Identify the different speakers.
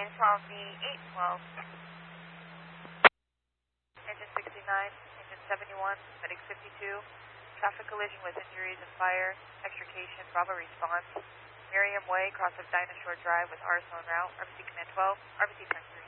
Speaker 1: from the 812. Engine 69, engine 71, medic 52. Traffic collision with injuries and fire. Extrication, Bravo response. Miriam Way, cross of Dinah Shore Drive with RSO en route. RBC Command 12, RBC turn 3.